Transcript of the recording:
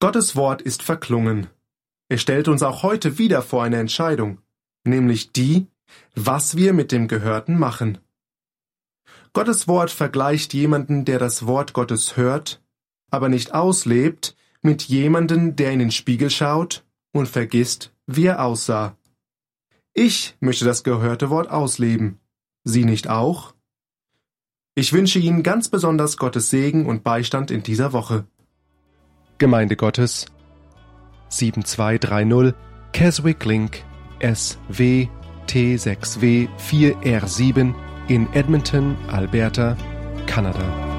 Gottes Wort ist verklungen. Er stellt uns auch heute wieder vor eine Entscheidung, nämlich die, was wir mit dem Gehörten machen. Gottes Wort vergleicht jemanden, der das Wort Gottes hört, aber nicht auslebt, mit jemandem, der in den Spiegel schaut und vergisst, wie er aussah. Ich möchte das gehörte Wort ausleben. Sie nicht auch? Ich wünsche Ihnen ganz besonders Gottes Segen und Beistand in dieser Woche. Gemeinde Gottes 7230 Keswick Link SW T6W 4R7 in Edmonton, Alberta, Kanada.